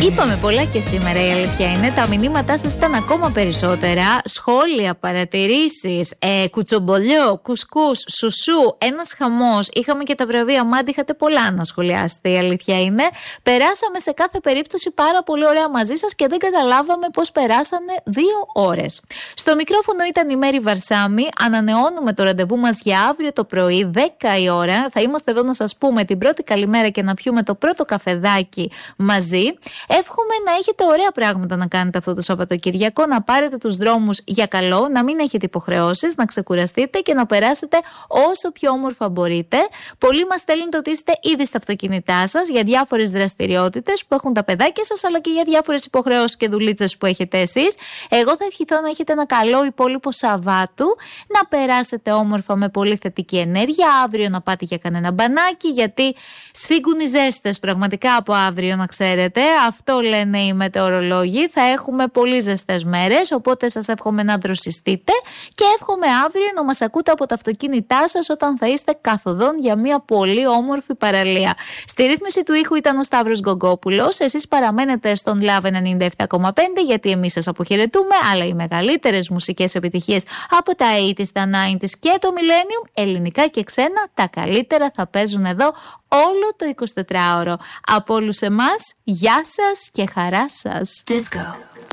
Είπαμε πολλά και σήμερα, η αλήθεια είναι. Τα μηνύματά σας ήταν ακόμα περισσότερα. Σχόλια, παρατηρήσεις, κουτσομπολιό, κουσκούς, σουσού, ένας χαμός. Είχαμε και τα βραβεία Μάντι, είχατε πολλά να σχολιάσετε, η αλήθεια είναι. Περάσαμε σε κάθε περίπτωση πάρα πολύ ωραία μαζί σας και δεν καταλάβαμε πώς περάσανε 2 ώρες. Στο μικρόφωνο ήταν η Μέρη Βαρσάμι. Ανανεώνουμε το ραντεβού μας για αύριο το πρωί, 10 η ώρα. Θα είμαστε εδώ να σας πούμε την πρώτη καλημέρα και να πιούμε το πρώτο καφεδάκι μαζί. Εύχομαι να έχετε ωραία πράγματα να κάνετε αυτό το Σαββατοκυριακό, να πάρετε τους δρόμους για καλό, να μην έχετε υποχρεώσεις, να ξεκουραστείτε και να περάσετε όσο πιο όμορφα μπορείτε. Πολλοί μας στέλνετε ότι είστε ήδη στα αυτοκίνητά σας για διάφορες δραστηριότητες που έχουν τα παιδάκια σας, αλλά και για διάφορες υποχρεώσεις και δουλίτσες που έχετε εσείς. Εγώ θα ευχηθώ να έχετε ένα καλό υπόλοιπο Σαββάτου, να περάσετε όμορφα με πολύ θετική ενέργεια. Αύριο να πάτε για κανένα μπανάκι, γιατί σφίγγουν οι ζέστες πραγματικά από αύριο, να ξέρετε. Αυτό λένε οι μετεωρολόγοι. Θα έχουμε πολύ ζεστές μέρες, οπότε σας εύχομαι να δροσιστείτε και εύχομαι αύριο να μας ακούτε από τα αυτοκίνητά σας όταν θα είστε καθοδόν για μια πολύ όμορφη παραλία. Στη ρύθμιση του ήχου ήταν ο Σταύρος Γκογκόπουλος. Εσείς παραμένετε στον Love 97,5, γιατί εμείς σας αποχαιρετούμε, αλλά οι μεγαλύτερες μουσικές επιτυχίες από τα 80s, τα 90s και το Millennium, ελληνικά και ξένα, τα καλύτερα θα παίζουν εδώ όλο το 24ωρο. Από όλους εμάς, γεια σας και χαρά σας. Disco.